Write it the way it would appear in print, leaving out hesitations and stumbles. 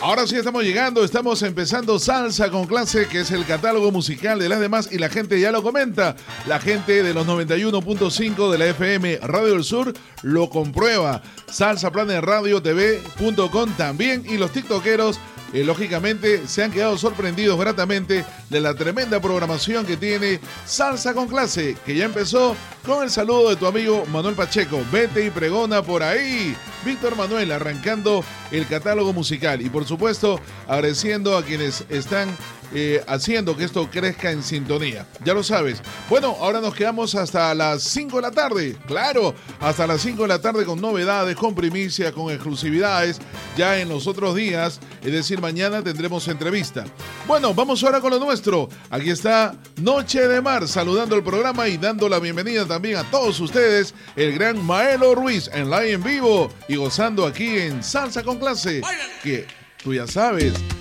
Ahora sí estamos llegando, estamos empezando Salsa con Clase, que es el catálogo musical de las demás, y la gente ya lo comenta. La gente de los 91.5 de la FM Radio del Sur lo comprueba. salsaplanetRadiotv.com también, y los tiktokeros lógicamente se han quedado sorprendidos gratamente de la tremenda programación que tiene Salsa con Clase, que ya empezó con el saludo de tu amigo Manuel Pacheco. Vete y pregona por ahí, Víctor Manuel, arrancando el catálogo musical, y por supuesto agradeciendo a quienes están haciendo que esto crezca en sintonía. Ya lo sabes. Bueno, ahora nos quedamos hasta las 5 de la tarde. Claro, hasta las 5 de la tarde con novedades, con primicia, con exclusividades. Ya en los otros días, es decir, mañana tendremos entrevista. Bueno, vamos ahora con lo nuestro. Aquí está Noche de Mar, saludando el programa y dando la bienvenida también a todos ustedes, el gran Maelo Ruiz en live en vivo y gozando aquí en Salsa con Clase, que tú ya sabes,